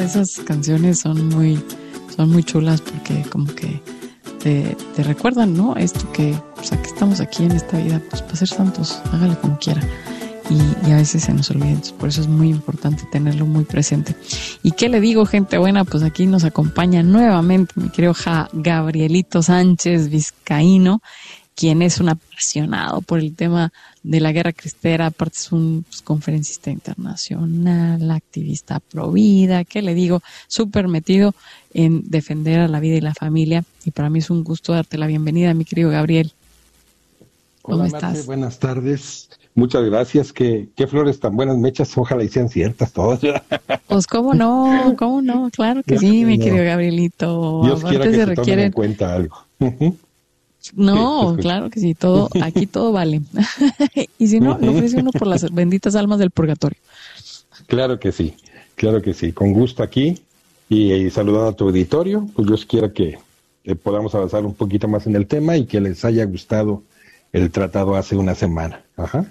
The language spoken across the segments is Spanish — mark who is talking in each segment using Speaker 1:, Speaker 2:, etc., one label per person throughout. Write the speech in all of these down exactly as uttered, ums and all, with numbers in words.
Speaker 1: esas canciones son muy, son muy chulas porque como que te, te recuerdan, ¿no? Esto que, pues aquí estamos aquí en esta vida, pues para ser santos, hágale como quiera. Y, y a veces se nos olvida, entonces por eso es muy importante tenerlo muy presente. ¿Y qué le digo, gente buena? Pues aquí nos acompaña nuevamente mi querido ja, Gabrielito Sánchez Vizcaíno, quien es un apasionado por el tema de la guerra cristera, aparte es un pues, conferencista internacional, activista pro vida, ¿qué le digo? Súper metido en defender a la vida y la familia, y para mí es un gusto darte la bienvenida, mi querido Gabriel. ¿Cómo
Speaker 2: Hola,
Speaker 1: estás?
Speaker 2: Marce, buenas tardes. Muchas gracias. Qué, qué flores tan buenas mechas. Ojalá y sean ciertas todas.
Speaker 1: Pues cómo no, cómo no, claro que sí, mi querido Gabrielito.
Speaker 2: Dios
Speaker 1: Aparte
Speaker 2: quiera que
Speaker 1: se
Speaker 2: se tomen en
Speaker 1: requieren.
Speaker 2: cuenta algo.
Speaker 1: No, claro que sí, todo, aquí todo vale. Y si no, lo ofrece uno por las benditas almas del purgatorio.
Speaker 2: Claro que sí, claro que sí. Con gusto aquí y, y saludando a tu auditorio, pues Dios quiera que eh, podamos avanzar un poquito más en el tema y que les haya gustado el tratado hace una semana. Ajá.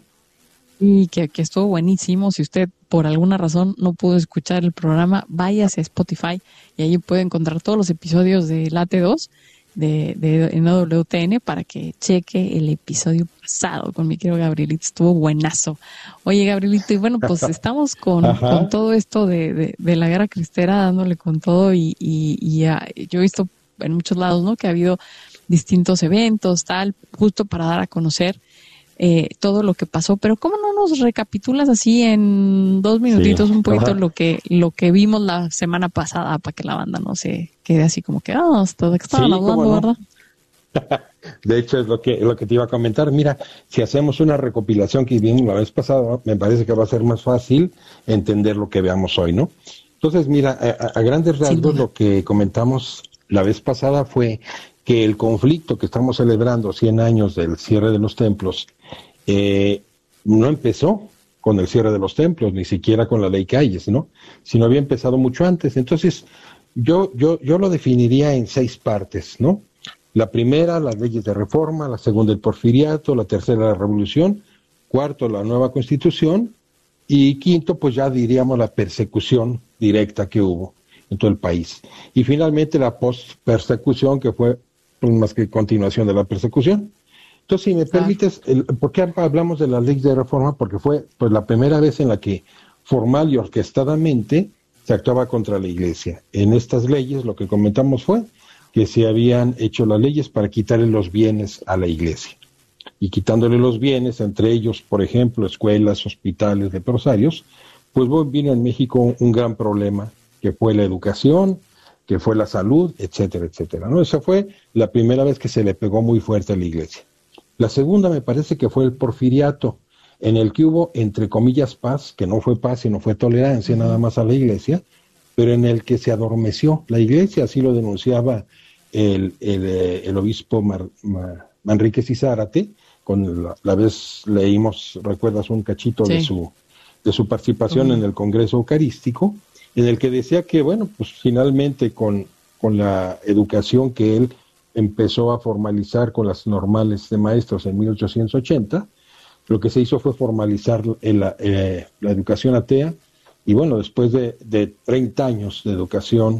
Speaker 1: Y que, que estuvo buenísimo. Si usted por alguna razón no pudo escuchar el programa, váyase a Spotify y ahí puede encontrar todos los episodios de Late dos de, de N W T N para que cheque el episodio pasado con mi querido Gabrielito. Estuvo buenazo. Oye, Gabrielito, y bueno, pues estamos con, con todo esto de, de, de la guerra cristera, dándole con todo y, y, y uh, yo he visto en muchos lados, ¿no? Que ha habido distintos eventos, tal, justo para dar a conocer eh, todo lo que pasó, pero ¿cómo no nos recapitulas así en dos minutitos sí, un poquito lo que lo que vimos la semana pasada para que la banda no se quede así como que, ah, hasta de que estaban sí, hablando, no.
Speaker 2: ¿Verdad? De hecho, es lo que, lo que te iba a comentar. Mira, si hacemos una recopilación que vimos la vez pasada, me parece que va a ser más fácil entender lo que veamos hoy, ¿no? Entonces, mira, a, a grandes rasgos sí, lo que comentamos la vez pasada fue que el conflicto que estamos celebrando, cien años del cierre de los templos, eh, no empezó con el cierre de los templos, ni siquiera con la ley Calles, ¿no? Sino había empezado mucho antes. Entonces, yo, yo, yo lo definiría en seis partes, ¿no? La primera, las leyes de reforma; la segunda, el porfiriato; la tercera, la revolución; cuarto, la nueva constitución; y quinto, pues ya diríamos la persecución directa que hubo en todo el país. Y finalmente la post-persecución, que fue más que continuación de la persecución. Entonces, si me permites, el, ¿por qué hablamos de la ley de reforma? Porque fue pues la primera vez en la que formal y orquestadamente se actuaba contra la Iglesia. En estas leyes lo que comentamos fue que se habían hecho las leyes para quitarle los bienes a la Iglesia. Y quitándole los bienes, entre ellos, por ejemplo, escuelas, hospitales, leprosarios, pues vino en México un gran problema, que fue la educación, que fue la salud, etcétera, etcétera, ¿no? Esa fue la primera vez que se le pegó muy fuerte a la Iglesia. La segunda me parece que fue el porfiriato, en el que hubo, entre comillas, paz, que no fue paz, sino fue tolerancia uh-huh. nada más a la Iglesia, pero en el que se adormeció la Iglesia, así lo denunciaba el, el, el obispo Mar, Mar, Manríquez y Zárate, con la, la vez leímos, recuerdas, un cachito sí. de su de su participación uh-huh. en el Congreso Eucarístico, en el que decía que, bueno, pues finalmente con, con la educación que él empezó a formalizar con las normales de maestros en mil ochocientos ochenta, lo que se hizo fue formalizar el, eh, la educación atea, y bueno, después de, de treinta años de educación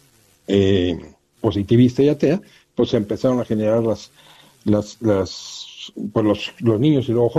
Speaker 2: eh, positivista y atea, pues se empezaron a generar las, las, las pues los, los niños y luego